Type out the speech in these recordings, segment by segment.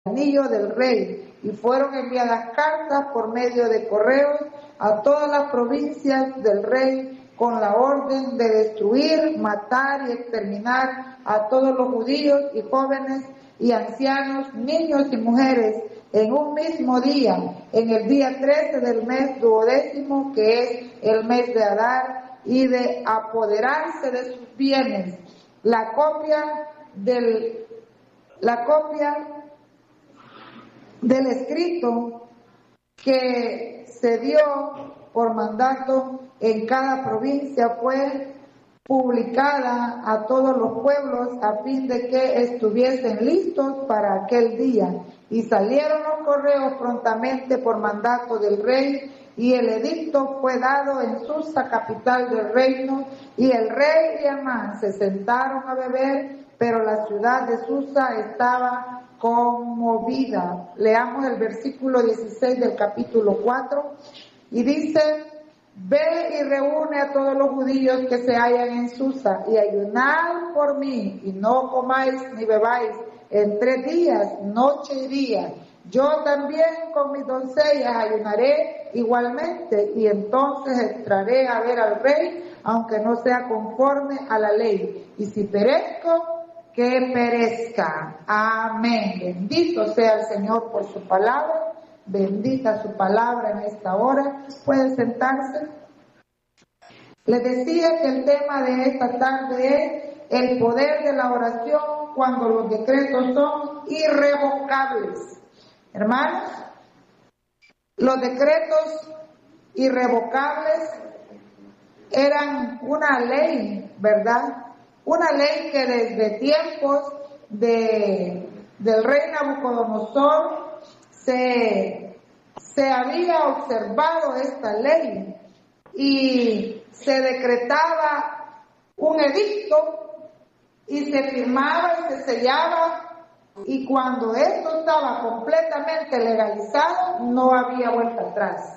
anillo del rey, y fueron enviadas cartas por medio de correos a todas las provincias del rey con la orden de destruir, matar y exterminar a todos los judíos y jóvenes y ancianos, niños y mujeres, en un mismo día, en el día 13 del mes 12, que es el mes de Adar, y de apoderarse de sus bienes. La copia del escrito que se dio por mandato en cada provincia fue publicada a todos los pueblos a fin de que estuviesen listos para aquel día. Y salieron los correos prontamente por mandato del rey, y el edicto fue dado en Susa, capital del reino, y el rey y Amán se sentaron a beber, pero la ciudad de Susa estaba conmovida. Leamos el versículo 16 del capítulo 4, y dice: Ve y reúne a todos los judíos que se hallan en Susa, y ayunad por mí, y no comáis ni bebáis en 3 días, noche y día. Yo también con mis doncellas ayunaré igualmente, y entonces entraré a ver al rey, aunque no sea conforme a la ley. Y si perezco, que perezca. Amén. Bendito sea el Señor por su palabra. Bendita su palabra en esta hora. Pueden sentarse. Les decía que el tema de esta tarde es el poder de la oración cuando los decretos son irrevocables. Hermanos, los decretos irrevocables eran una ley, ¿verdad? Una ley que desde tiempos del rey Nabucodonosor se había observado esta ley, y se decretaba un edicto y se firmaba y se sellaba, y cuando esto estaba completamente legalizado no había vuelta atrás.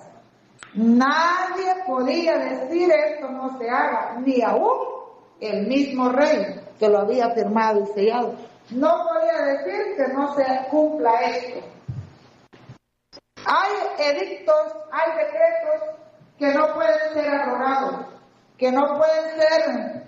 Nadie podía decir esto no se haga, ni aún el mismo rey que lo había firmado y sellado no podía decir que no se cumpla esto. Hay edictos, hay decretos que no pueden ser abrogados, que no pueden ser,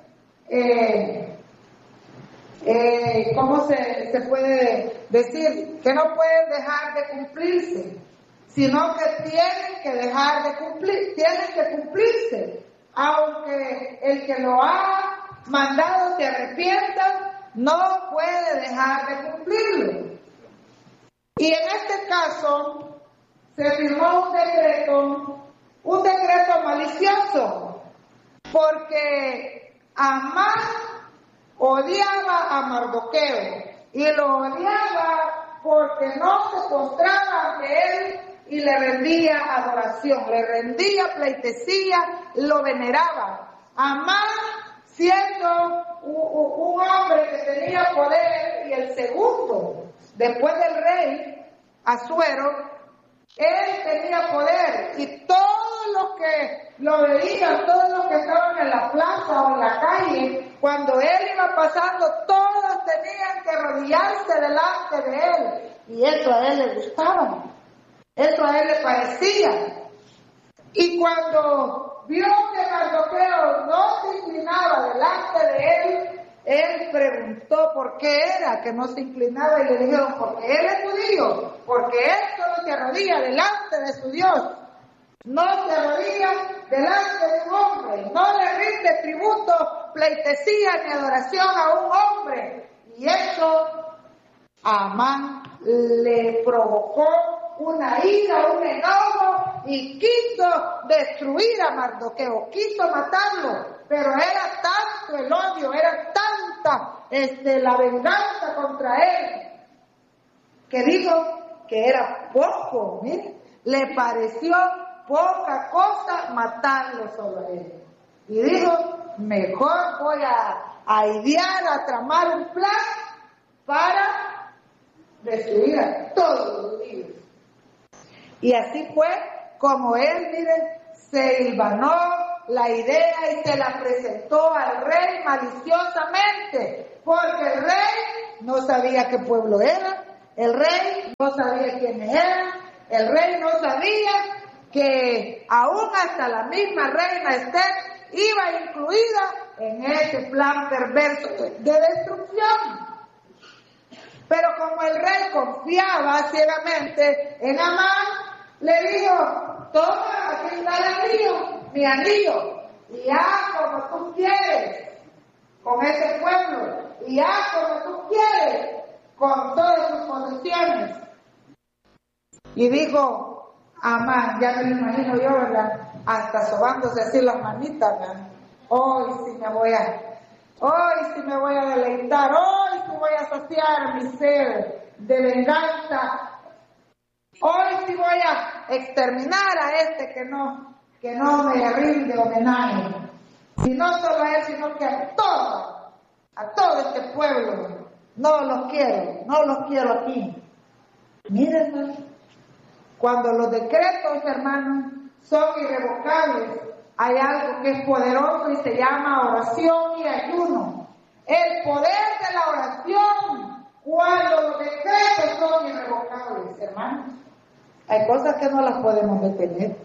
¿cómo se puede decir? Que no pueden dejar de cumplirse, sino que tienen que dejar de cumplir, tienen que cumplirse, aunque el que lo ha mandado se arrepienta, no puede dejar de cumplirlo. Y en este caso se firmó un decreto malicioso, porque Amán odiaba a Mardoqueo, y lo odiaba porque no se postraba ante él y le rendía adoración, le rendía pleitesía, lo veneraba. Amán, siendo un hombre que tenía poder, y el segundo después del rey Asuero, él tenía poder, y todos los que lo veían, todos los que estaban en la plaza o en la calle, cuando él iba pasando, todos tenían que arrodillarse delante de él, y eso a él le gustaba, eso a él le parecía. Y cuando vio que Mardoqueo no se inclinaba delante de él preguntó por qué era que no se inclinaba, y le dijeron: porque él es judío, porque él solo se arrodilla delante de su Dios, no se arrodilla delante de un hombre, no le rinde tributo, pleitesía ni adoración a un hombre. Y eso a Amán le provocó una ira, un enojo, y quiso destruir a Mardoqueo, quiso matarlo, pero era tanto el odio, era tanta la venganza contra él, que dijo que era poco, mire, le pareció poca cosa matarlo solo a él, y dijo: mejor voy a idear, a tramar un plan para destruir a todos los judíos. Y así fue como él, mire, se hilvanó la idea y se la presentó al rey maliciosamente, porque el rey no sabía qué pueblo era, El rey no sabía quiénes eran, el rey no sabía que aún hasta la misma reina Esther iba incluida en ese plan perverso de destrucción. Pero como el rey confiaba ciegamente en Amán, le dijo: toma, aquí está el anillo, mi anillo, y haz como tú quieres con ese pueblo, y haz como tú quieres con todas sus posesiones. Y dijo Amán, ya me lo imagino yo, ¿verdad? Hasta sobándose así las manitas, ¿verdad? Hoy sí me voy a deleitar, hoy sí voy a saciar mi sed de venganza, hoy sí voy a exterminar a este que no me rinde homenaje. Y no solo a él, sino que a todo este pueblo. No los quiero aquí. Miren, hermano, cuando los decretos, hermanos, son irrevocables, hay algo que es poderoso y se llama oración y ayuno. El poder de la oración, cuando los decretos son irrevocables, hermanos. Hay cosas que no las podemos detener.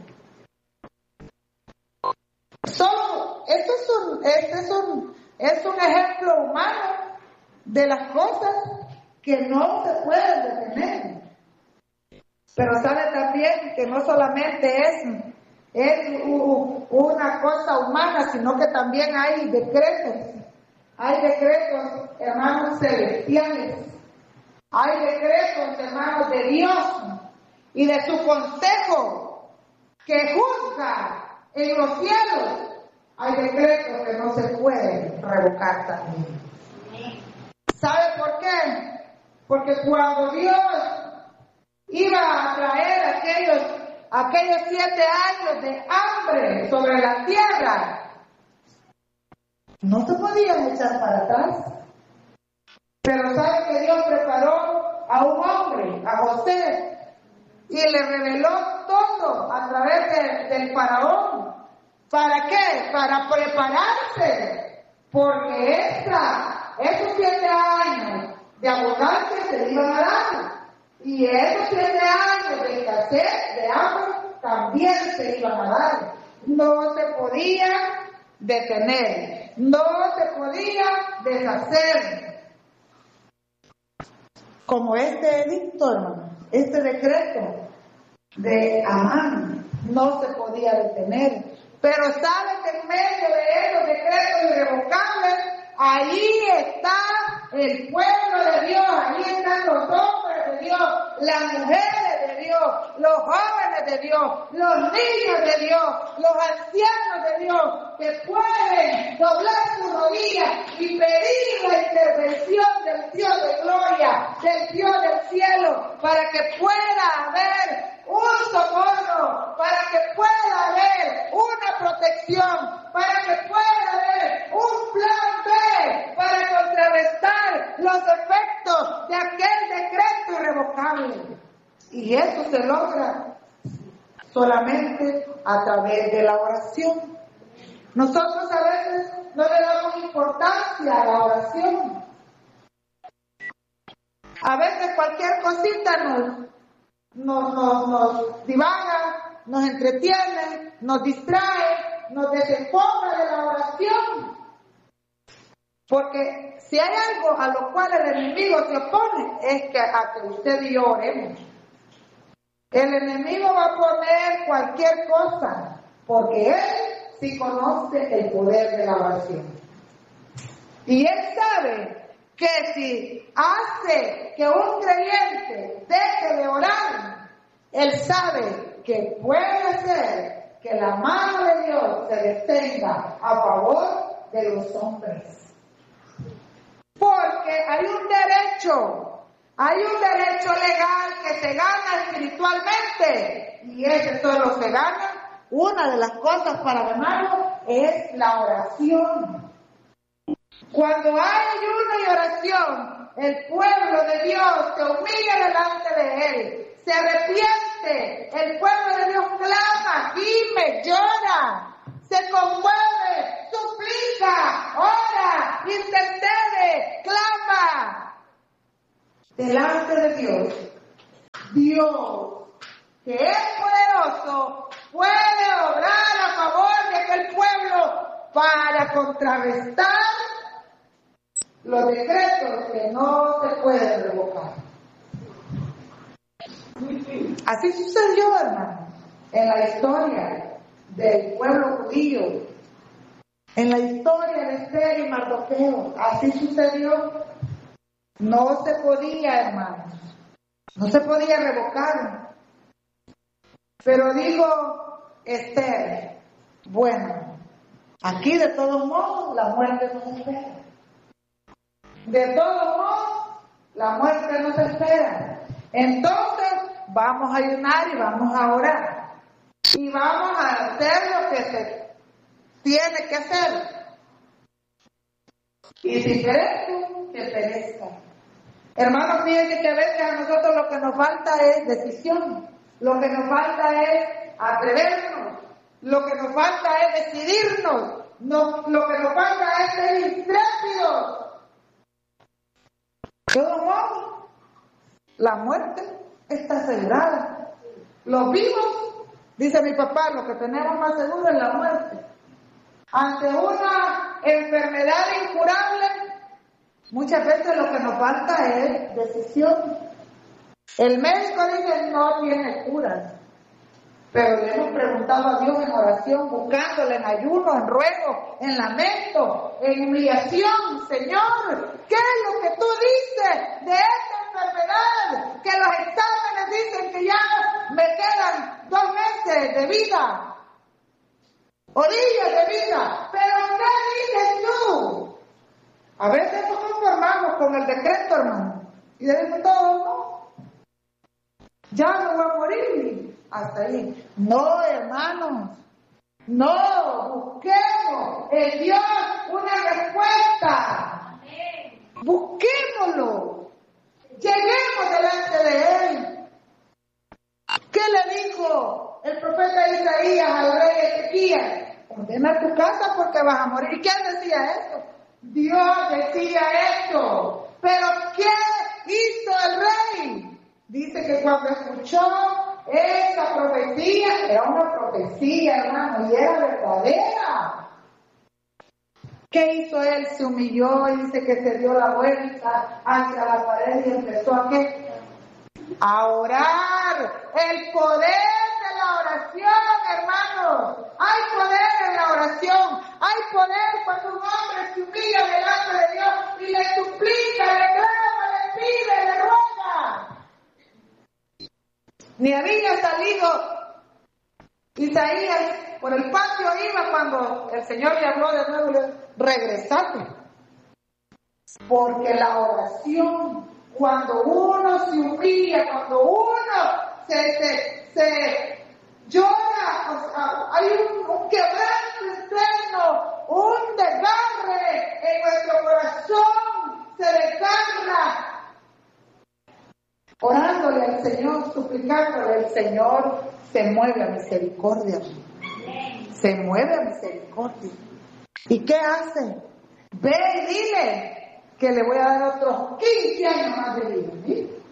Es un ejemplo humano de las cosas que no se pueden detener. Pero sabe también que no solamente es una cosa humana, sino que también hay decretos. Hay decretos, hermanos, celestiales. Hay decretos, hermanos, de Dios y de su consejo que juzga en los cielos. Hay decretos que no se pueden revocar también. ¿Sabe por qué? Porque cuando Dios iba a traer aquellos 7 años de hambre sobre la tierra, no se podían echar para atrás. Pero sabe que Dios preparó a un hombre, a José, y le reveló todo a través del faraón. ¿Para qué? Para prepararse, porque esos 7 años de abundancia se le iban a dar, y esos 7 años de escasez, de hambre, también se iban a dar. No se podía detener, no se podía deshacer. Como este edicto, hermano, este decreto de Amán no se podía detener. Pero sabe que en medio de esos decretos irrevocables, ahí está el pueblo de Dios, ahí están los hombres de Dios, las mujeres de Dios, los jóvenes de Dios, los niños de Dios, los ancianos de Dios, que pueden doblar sus rodillas y pedir la intervención del Dios de gloria, del Dios del cielo, para que pueda haber un socorro, para que pueda haber una protección, para que pueda haber un plan B para contrarrestar los efectos de aquel decreto irrevocable. Y eso se logra solamente a través de la oración. Nosotros a veces no le damos importancia a la oración. A veces cualquier cosita nos divaga, nos entretiene, nos distrae, nos desenfoca de la oración. Porque si hay algo a lo cual el enemigo se opone, es a que usted y yo oremos. El enemigo va a poner cualquier cosa, porque él sí conoce el poder de la oración. Y él sabe que si hace que un creyente deje de orar, él sabe que puede ser que la mano de Dios se detenga a favor de los hombres. Porque hay un derecho legal que se gana espiritualmente, y ese solo se gana. Una de las cosas para ganarlo es la oración. Cuando hay ayuno y oración, el pueblo de Dios se humilla delante de él, se arrepiente, el pueblo de Dios clama, gime, llora, se conmueve, suplica, ora, intercede, clama. delante de Dios, Dios, que es poderoso, puede obrar a favor de aquel pueblo para contrarrestar los decretos que no se pueden revocar. Así sucedió, hermano, en la historia del pueblo judío, en la historia de Esther y Mardoqueo. Así sucedió. No se podía, hermanos, no se podía revocar. Pero dijo Esther, bueno, aquí de todos modos la muerte nos espera. De todos modos la muerte nos espera. Entonces vamos a ayunar y vamos a orar. Y vamos a hacer lo que se tiene que hacer. Y si perezco, que perezca. Hermanos, fíjense que a veces a nosotros lo que nos falta es decisión. Lo que nos falta es atrevernos. Lo que nos falta es decidirnos. Lo que nos falta es ser intrépidos. De todos modos, la muerte está asegurada. Los vivos, dice mi papá, lo que tenemos más seguro es la muerte. Ante una enfermedad incurable, muchas veces lo que nos falta es decisión. El médico dice no tiene cura, pero le hemos preguntado a Dios en oración, buscándole en ayuno, en ruego, en lamento, en humillación. Señor, ¿qué es lo que tú dices de esta enfermedad? Que los exámenes dicen que ya me quedan 2 meses de vida, o días de vida, pero ¿qué dices tú? A veces nos conformamos con el decreto, hermano, y decimos todo, ¿no? Ya me voy a morir, hasta ahí. No, hermanos, no, busquemos en Dios una respuesta. Busquémoslo, lleguemos delante de Él. ¿Qué le dijo el profeta Isaías al rey Ezequías? Ordena tu casa porque vas a morir. ¿Y quién decía eso? Dios decía esto. Pero ¿qué hizo el rey? Dice que cuando escuchó esa profecía, era una profecía, hermano, y era verdadera. ¿Qué hizo él? Se humilló y dice que se dio la vuelta hacia la pared y empezó a ¿qué? A orar. El poder de la oración, hermanos. Hay poder en la oración. Hay poder cuando un hombre se humilla delante de Dios y le suplica, le clama, le pide, le ruega. Ni había salido Isaías por el patio, iba cuando el Señor le habló de nuevo y le dijo, regresate. Porque la oración, cuando uno se humilla, cuando uno se llora, hay un quebranto interno, un desgarre en nuestro corazón, se desgarra. Orándole al Señor, suplicándole al Señor, se mueve a misericordia. Se mueve a misericordia. ¿Y qué hace? Ve y dile que le voy a dar otros 15 años más de vida. ¿Sí?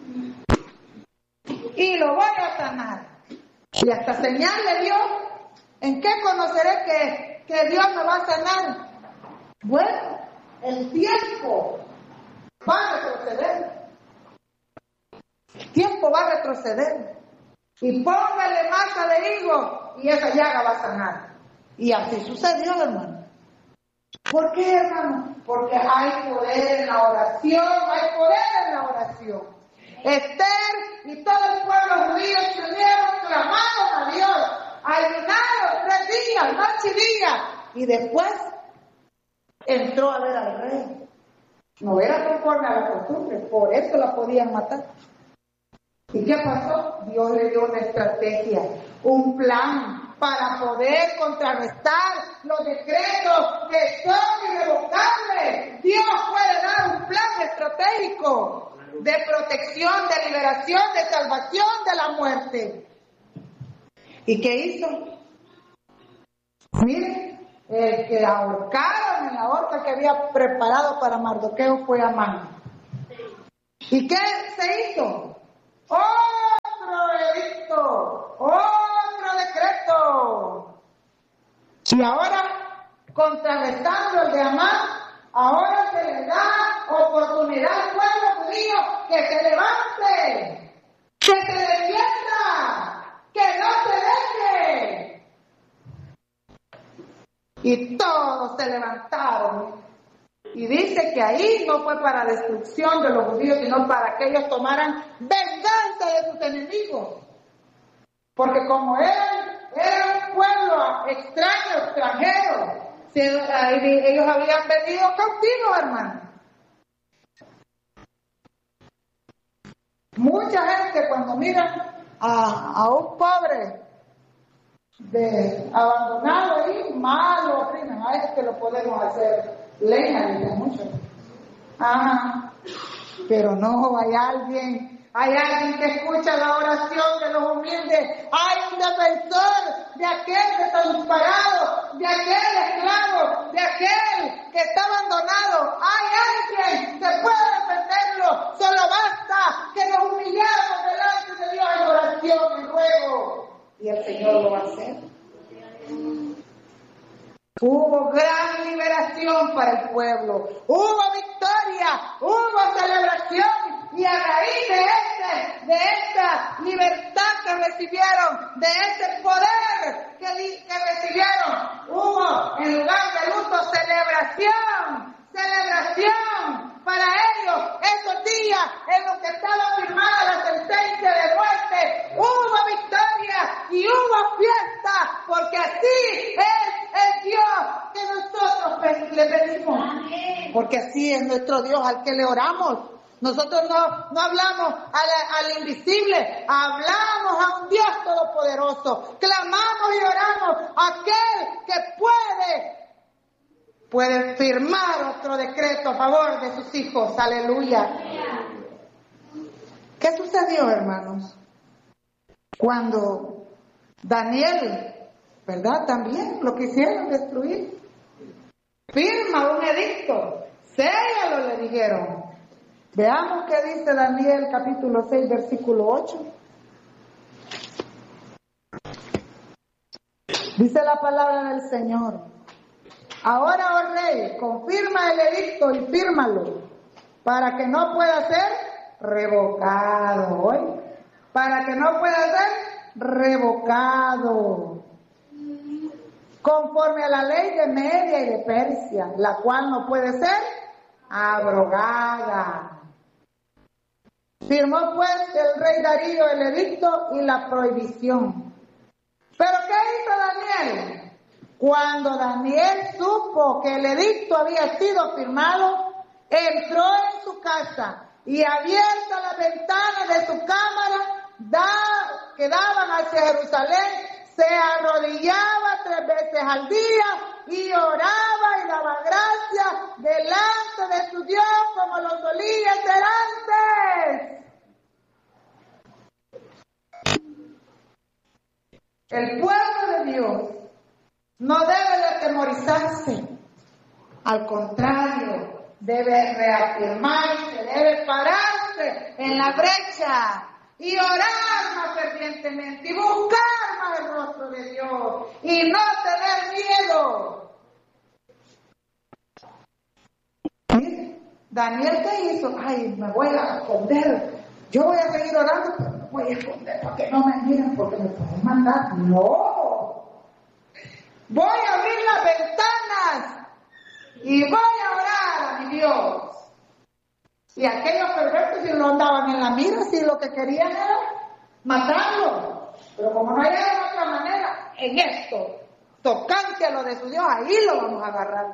Y lo voy a sanar. Y hasta señal le dio. ¿En qué conoceré que Dios me va a sanar? Bueno, el tiempo va a retroceder. El tiempo va a retroceder. Y póngale masa de higo y esa llaga va a sanar. Y así sucedió, hermano. ¿Por qué, hermano? Porque hay poder en la oración, hay poder en la oración. Esther y todo el pueblo judío se unieron, clamaron a Dios, ayunaron 3 días, noche y día, y después entró a ver al rey. No era conforme a la costumbre, por eso la podían matar. ¿Y qué pasó? Dios le dio una estrategia, un plan para poder contrarrestar los decretos que son irrevocables. Dios puede dar un plan estratégico de protección, de liberación, de salvación de la muerte. ¿Y qué hizo? Miren, el que ahorcaron en la horca que había preparado para Mardoqueo fue Amán. ¿Y qué se hizo? Otro edicto, otro decreto. Y ahora, contrarrestando el de Amán, ahora se le da oportunidad al pueblo judío que se levante, que se defienda, que no se deje. Y todos se levantaron. Y dice que ahí no fue para destrucción de los judíos, sino para que ellos tomaran venganza de sus enemigos. Porque como era un pueblo extraño, extranjero, ellos habían venido cautivos, hermano. Mucha gente cuando mira a un pobre abandonado ahí, malo, opinan, a este lo podemos hacer leña, dice mucho. Ajá. Pero no, hay alguien que escucha la oración de los humildes, hay un defensor de aquel desamparado, de aquel esclavo, de aquel que está abandonado. Hay alguien que puede defenderlo, solo basta que nos humillemos delante de Dios en oración y ruego, y el Señor lo va a hacer. Hubo gran liberación para el pueblo, hubo victoria, hubo celebración, y a raíz de esta libertad que recibieron, de ese poder que recibieron, hubo en lugar de luto celebración para ellos. Esos días en los que estaba firmada la sentencia de muerte, hubo victoria y hubo fiesta, porque así es el Dios que nosotros le pedimos. Porque así es nuestro Dios al que le oramos. Nosotros no hablamos al invisible, hablamos a un Dios todopoderoso. Clamamos y oramos a aquel que puede firmar otro decreto a favor de sus hijos. Aleluya. ¿Qué sucedió, hermanos? Cuando Daniel, ¿verdad? También lo quisieron destruir. Firma un edicto, séllalo, le dijeron. Veamos qué dice Daniel capítulo 6, versículo 8. Dice la palabra del Señor. Ahora, oh rey, confirma el edicto y fírmalo, para que no pueda ser revocado. ¿Oye? Para que no pueda ser revocado. Conforme a la ley de Media y de Persia, la cual no puede ser abrogada. Firmó pues el rey Darío el edicto y la prohibición. ¿Pero qué hizo Daniel? Cuando Daniel supo que el edicto había sido firmado, entró en su casa y abierta la ventana de su cámara que daban hacia Jerusalén, se arrodillaba 3 veces al día y oraba y daba gracias delante de su Dios como lo solía hacer antes. El pueblo de Dios no debe de atemorizarse, al contrario, debe reafirmarse, debe pararse en la brecha y orar más fervientemente y buscar más el rostro de Dios y no tener miedo. Daniel, ¿qué hizo? Ay, me voy a esconder. Yo voy a seguir orando, pero me voy a esconder para que no me miren porque me pueden mandar. No. Voy a abrir las ventanas y voy a orar a mi Dios. Y aquellos perversos si lo andaban en la mira, si lo que querían era matarlo. Pero como no hay otra manera, en esto, tocante a lo de su Dios, ahí lo vamos a agarrar.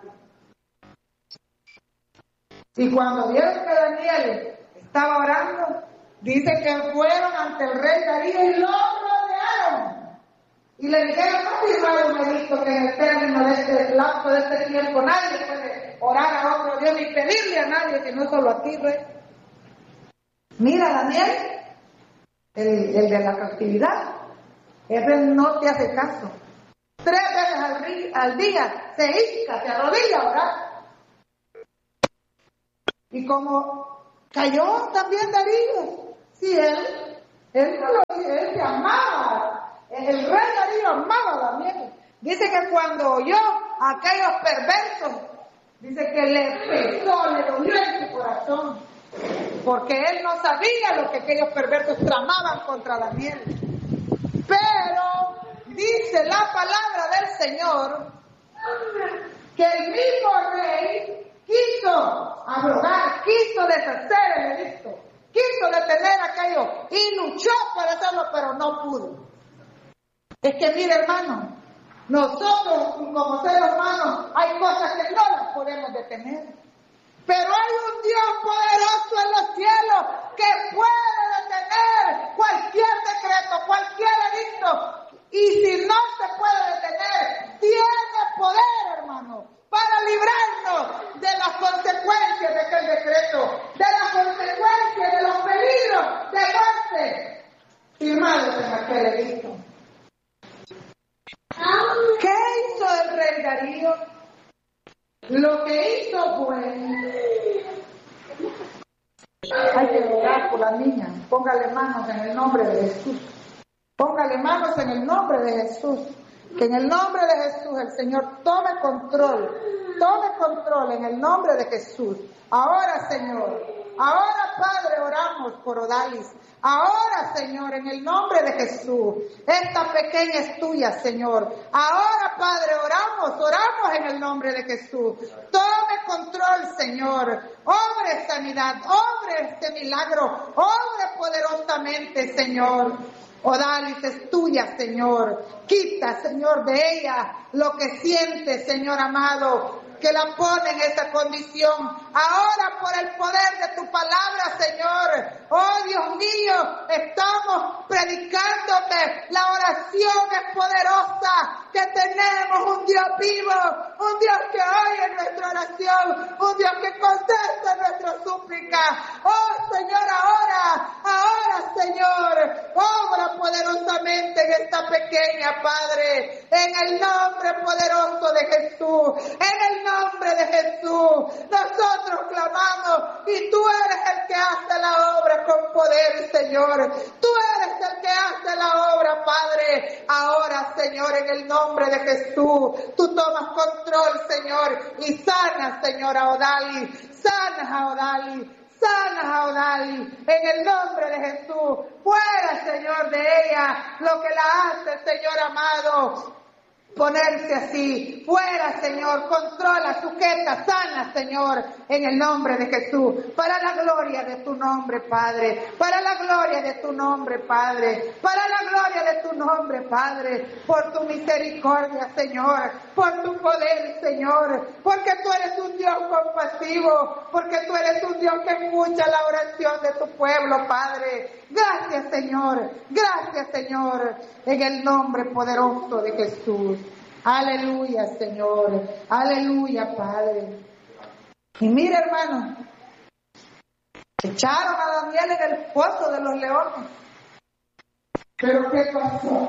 Y cuando vieron que Daniel estaba orando, dice que fueron ante el rey Darío y lo rodearon. Y le dijeron, no firmar un edicto que en el término de este lapso, de este tiempo, nadie puede orar a otro Dios ni pedirle a nadie, que no solo a ti, rey. Mira, Daniel, el de la cautividad, ese no te hace caso. 3 veces al día se hinca, se arrodilla a orar. Y como Cayó también Darío. Sí, él se amaba. El rey Darío amaba a Daniel. Dice que cuando oyó a aquellos perversos, dice que le pesó, le dolió en su corazón, porque él no sabía lo que aquellos perversos tramaban contra Daniel. Pero dice la palabra del Señor que el mismo rey quiso abrogar, quiso deshacer el edicto, quiso detener aquello y luchó por hacerlo, pero no pudo. Es que mire, hermano, nosotros como seres humanos hay cosas que no las podemos detener, pero hay un Dios poderoso en los cielos que puede detener cualquier decreto, cualquier edicto, y si no se puede detener, tiene poder, hermano, para librarnos de las consecuencias de aquel decreto, de las consecuencias de los peligros de muerte firmados en aquel edicto. ¿Qué hizo el rey Darío? Lo que hizo fue, hay que orar por la niña, póngale manos en el nombre de Jesús, póngale manos en el nombre de Jesús, que en el nombre de Jesús el Señor tome control en el nombre de Jesús. Ahora, Señor, ahora, Padre, oramos por Odalis. Ahora, Señor, en el nombre de Jesús, esta pequeña es tuya, Señor. Ahora, Padre, oramos en el nombre de Jesús. Tome control, Señor. Obre sanidad, obre este milagro, obre poderosamente, Señor. Odalis es tuya, Señor. Quita, Señor, de ella lo que siente, Señor amado, que la pone en esa condición. Ahora, por el poder de tu palabra, Señor, oh Dios mío, estamos predicándote. La oración es poderosa, que tenemos un Dios vivo, un Dios que oye nuestra oración, un Dios que contesta nuestra súplica. Oh Señor, ahora Señor, obra poderosamente en esta pequeña, Padre, en el nombre poderoso de Jesús, en el nombre de Jesús. Nosotros clamamos y tú eres el que hace la obra con poder, Señor. Tú eres el que hace la obra, Padre. Ahora, Señor, en el nombre de Jesús, tú tomas control, Señor, y sanas, Señor, a Odalis. Sanas a Odalis. Sanas a Odalis, en el nombre de Jesús. Fuera, Señor, de ella lo que la hace, Señor amado, ponerse así. Fuera, Señor, controla, sujeta, sana, Señor, en el nombre de Jesús, para la gloria de tu nombre, Padre, para la gloria de tu nombre, Padre, para la gloria de tu nombre, Padre, por tu misericordia, Señor, por tu poder, Señor, porque tú eres un Dios compasivo, porque tú eres un Dios que escucha la oración de tu pueblo, Padre. Gracias, Señor, en el nombre poderoso de Jesús. Aleluya, Señor, aleluya, Padre. Y mira, hermano, echaron a Daniel en el pozo de los leones. Pero ¿qué pasó?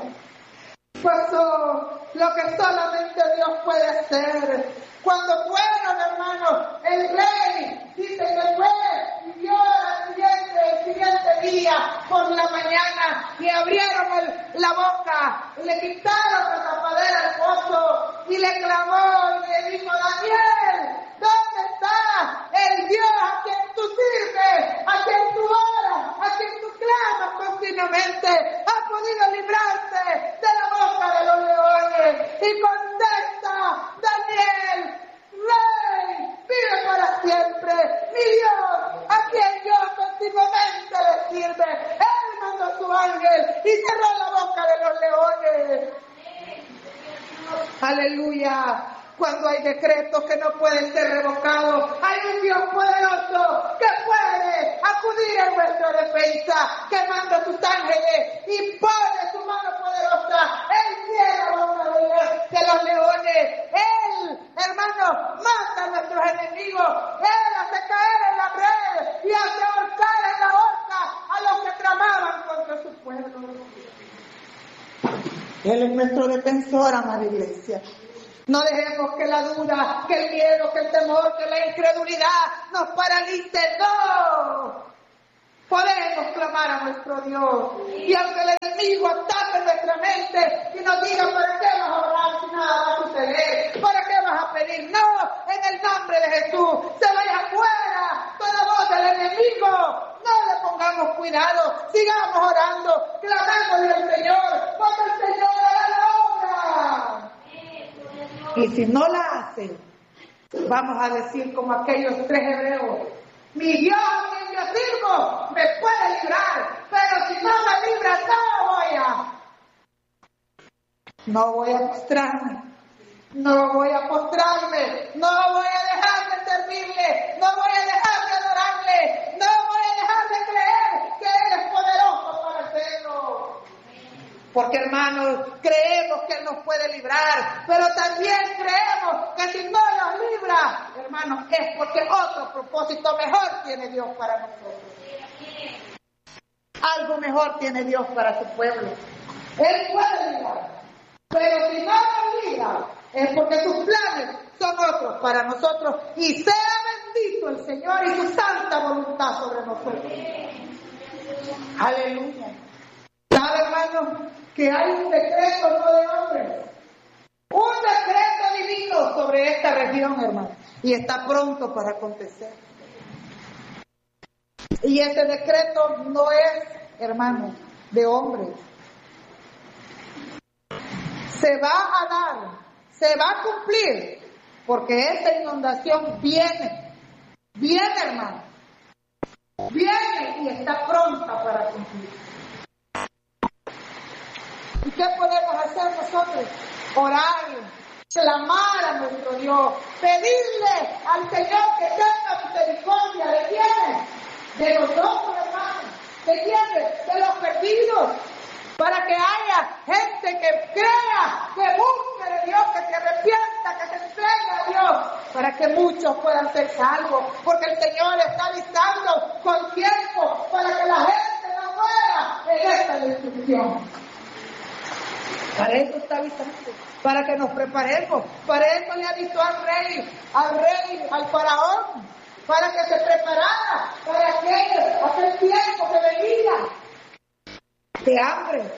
Pasó lo que solamente Dios puede hacer. Cuando fueron, hermano, el rey dice que fue y vio el siguiente día por la mañana y abrieron la boca, le quitaron la tapadera al pozo y le clamó y le dijo: Daniel, ¿dónde está el Dios a quien tú sirves, a quien tú oras, a quien tú clamas continuamente? ¿Ha podido librarte de la boca de los leones? Y contesta Daniel: Rey, vive para siempre, mi Dios, a quien yo continuamente le sirve. Él mandó su ángel y cerró la boca de los leones. Aleluya. Cuando hay decretos que no pueden ser revocados, hay un Dios poderoso que puede acudir a nuestra defensa, que manda sus ángeles y pone su mano poderosa. Él cierra la boca de los leones. Él, hermano, mata a nuestros enemigos. Él hace caer en la red y hace ahorcar en la horca a los que tramaban contra su pueblo. Él es nuestro defensor, amada iglesia. No dejemos que la duda, que el miedo, que el temor, que la incredulidad nos paralice. ¡No! Podemos clamar a nuestro Dios. Y aunque el enemigo ataque nuestra mente y nos diga, ¿para qué vas a orar si nada va a suceder? ¿Para qué vas a pedir? No, en el nombre de Jesús, se vaya fuera toda voz del enemigo. No le pongamos cuidado, sigamos orando, clamándole al Señor, porque el Señor hará la obra. Y si no la hace, vamos a decir como aquellos 3 hebreos, mi Dios a quien yo sirvo me puede librar, pero si no me libra no voy a postrarme, no voy a dejar de servirle, no voy a dejar de adorarle, no voy a dejar de creer que Él es poderoso para hacerlo. Porque, hermanos, creemos que Él nos puede librar, pero también creemos que si no nos libra, hermanos, es porque otro propósito mejor tiene Dios para nosotros. Algo mejor tiene Dios para su pueblo. Él puede librar, pero si no nos libra, es porque sus planes son otros para nosotros. Y sea bendito el Señor y su santa voluntad sobre nosotros. Aleluya. ¿Sabe, hermano, que hay un decreto no de hombres? Un decreto divino sobre esta región, hermano. Y está pronto para acontecer. Y ese decreto no es, hermano, de hombres. Se va a dar, se va a cumplir, porque esa inundación viene, hermano. Viene y está pronta para cumplir. ¿Y qué podemos hacer nosotros? Orar, clamar a nuestro Dios, pedirle al Señor que tenga misericordia. ¿De quiénes? De nosotros, hermanos. ¿De quiénes? De los perdidos. Para que haya gente que crea, que busque de Dios, que se arrepienta, que se entregue a Dios, para que muchos puedan ser salvos. Porque el Señor está avisando con tiempo para que la gente no muera en esta destrucción. Para eso está avisando, para que nos preparemos. Para eso le avisó al rey, al faraón, para que se preparara para aquel tiempo que venía de hambre.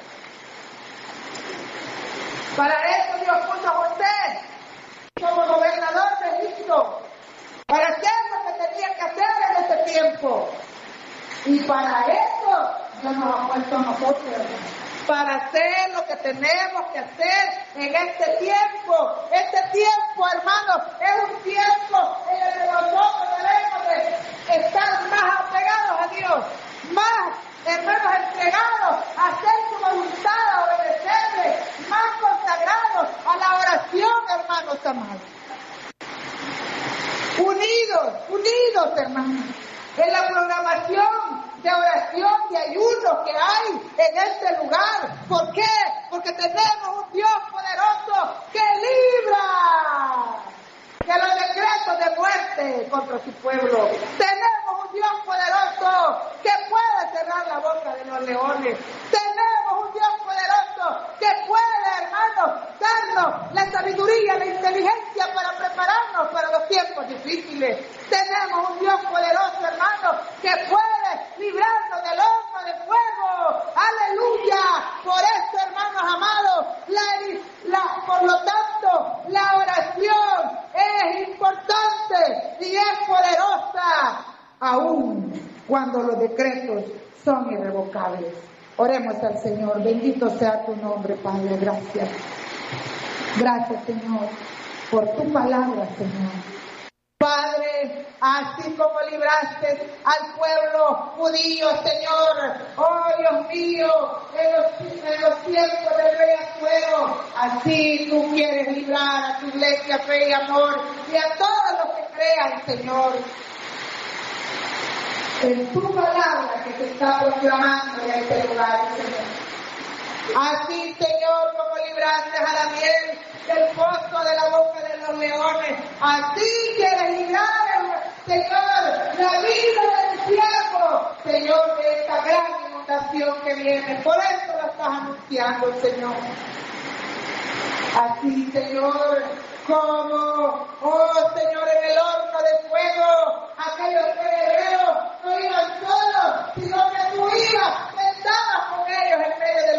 Para eso Dios puso a José como gobernador de Egipto, para hacer lo que tenía que hacer en ese tiempo. Y para eso Dios nos ha puesto a nosotros, para hacer lo que tenemos que hacer en este tiempo. Este tiempo, hermanos, es un tiempo en el que nosotros debemos de estar más apegados a Dios, más, hermanos, entregados a hacer su voluntad, a obedecerle, más consagrados a la oración, hermanos amados. Unidos, hermanos, en la programación de oración, de ayuno que hay en este lugar. ¿Por qué? Porque tenemos un Dios poderoso que libra de los decretos de muerte contra su pueblo. Tenemos un Dios poderoso que puede cerrar la boca de los leones. Tenemos un Dios poderoso que puede, hermanos, darnos la sabiduría, la inteligencia para prepararnos para los tiempos difíciles. Tenemos un Dios poderoso, hermanos, que puede librarnos del horno de fuego. ¡Aleluya! Por eso, hermanos amados, por lo tanto, la oración es importante y es poderosa, aun cuando los decretos son irrevocables. Oremos al Señor. Bendito sea tu nombre, Padre. Gracias. Gracias, Señor, por tu palabra, Señor. Padre, así como libraste al pueblo judío, Señor, oh Dios mío, en los tiempos del rey Asuero, así tú quieres librar a tu iglesia, fe y amor, y a todos los que crean, Señor, en tu palabra que se está proclamando en este lugar, Señor. Así, Señor, como libraste a Daniel del pozo de la boca de los leones, así quieres librar, Señor, la vida del siervo, Señor, de esta gran inundación que viene. Por eso lo estás anunciando, Señor. Así, Señor, como, oh Señor, en el horno de fuego, aquellos guerreros no iban solos, sino que tú ibas